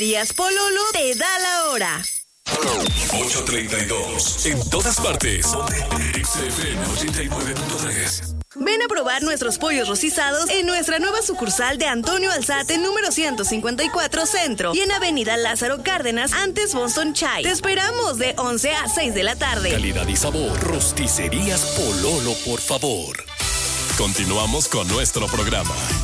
Díaz Pololo te da la hora. 8:32. En todas partes. XFM 89.3. Ven a probar nuestros pollos rocizados en nuestra nueva sucursal de Antonio Alzate, número 154 Centro, y en Avenida Lázaro Cárdenas, antes Boston Chai. Te esperamos de 11 a 6 de la tarde. Calidad y sabor. Rosticerías Pololo, por favor. Continuamos con nuestro programa.